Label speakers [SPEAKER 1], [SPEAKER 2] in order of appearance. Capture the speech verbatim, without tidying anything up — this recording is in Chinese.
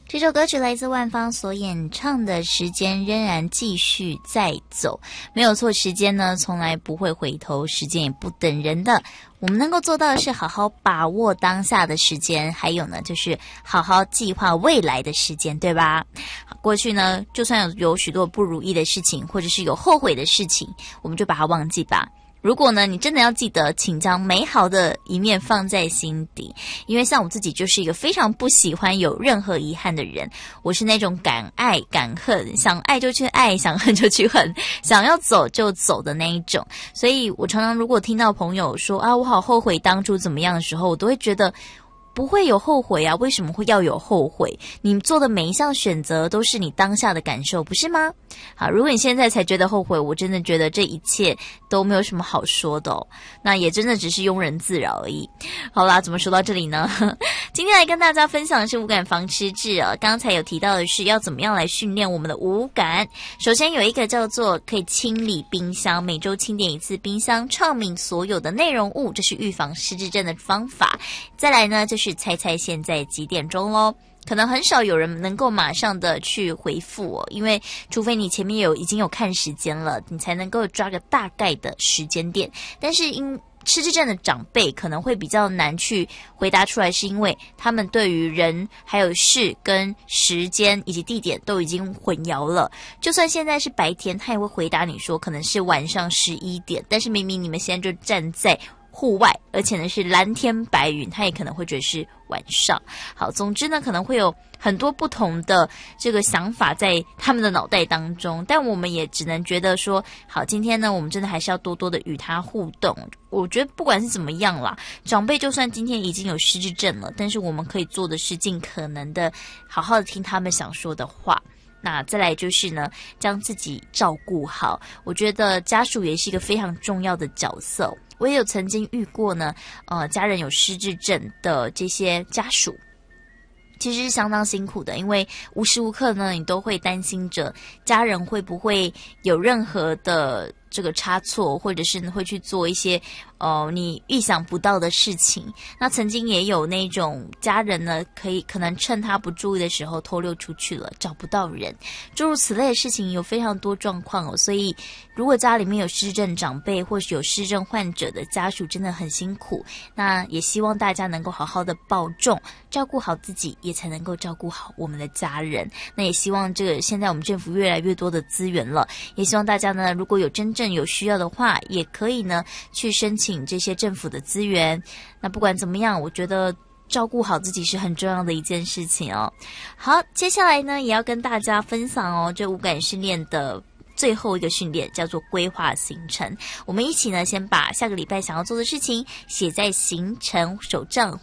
[SPEAKER 1] 这首歌曲来自万芳所演唱的《时间仍然继续在走》，没有错，时间呢从来不会回头，时间也不等人的。我们能够做到的是好好把握当下的时间，还有呢就是好好计划未来的时间，对吧？过去呢就算有有许多不如意的事情，或者是有后悔的事情，我们就把它忘记吧。如果呢你真的要记得，请将美好的一面放在心底，因为像我自己就是一个非常不喜欢有任何遗憾的人，我是那种敢爱敢恨，想爱就去爱，想恨就去恨，想要走就走的那一种。所以我常常如果听到朋友说啊我好后悔当初怎么样的时候，我都会觉得不会有后悔啊，为什么会要有后悔？你做的每一项选择都是你当下的感受，不是吗？好，如果你现在才觉得后悔，我真的觉得这一切都没有什么好说的哦，那也真的只是庸人自扰而已。好啦，怎么说到这里呢？今天来跟大家分享的是五感防吃治啊，刚才有提到的是要怎么样来训练我们的五感。首先有一个叫做可以清理冰箱，每周清点一次冰箱，畅饮所有的内容物，这是预防失智症的方法。再来呢就是猜猜现在几点钟咯，可能很少有人能够马上的去回复哦，因为除非你前面有已经有看时间了，你才能够抓个大概的时间点。但是因失智症的长辈可能会比较难去回答出来，是因为他们对于人还有事跟时间以及地点都已经混淆了。就算现在是白天，他也会回答你说可能是晚上十一点，但是明明你们现在就站在户外，而且呢是蓝天白云，他也可能会觉得是晚上。好，总之呢可能会有很多不同的这个想法在他们的脑袋当中，但我们也只能觉得说好，今天呢我们真的还是要多多的与他互动。我觉得不管是怎么样啦，长辈就算今天已经有失智症了，但是我们可以做的是尽可能的好好的听他们想说的话。那再来就是呢将自己照顾好，我觉得家属也是一个非常重要的角色。我也有曾经遇过呢呃，家人有失智症的这些家属，其实是相当辛苦的，因为无时无刻呢你都会担心着家人会不会有任何的这个差错，或者是会去做一些呃你意想不到的事情。那曾经也有那种家人呢可以可能趁他不注意的时候偷溜出去了，找不到人，诸如此类的事情有非常多状况哦。所以如果家里面有失智症长辈或是有失智症患者的家属，真的很辛苦。那也希望大家能够好好的保重，照顾好自己，也才能够照顾好我们的家人。那也希望这个现在我们政府越来越多的资源了，也希望大家呢如果有真正有需要的话，也可以呢去申请这些政府的资源。那不管怎么样，我觉得照顾好自己是很重要的一件事情哦。好，接下来呢也要跟大家分享哦，这五感训练的最后一个训练叫做规划行程。我们一起呢先把下个礼拜想要做的事情写在行程手账